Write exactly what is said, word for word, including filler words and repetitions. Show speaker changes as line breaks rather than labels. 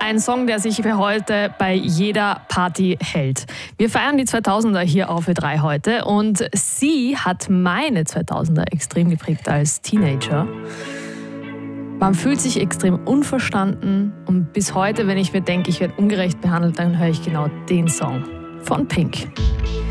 Ein Song, der sich für heute bei jeder Party hält. Wir feiern die zweitausender hier auf Ö drei heute und sie hat meine zweitausender extrem geprägt als Teenager. Man fühlt sich extrem unverstanden und bis heute, wenn ich mir denke, ich werde ungerecht behandelt, dann höre ich genau den Song von Pink.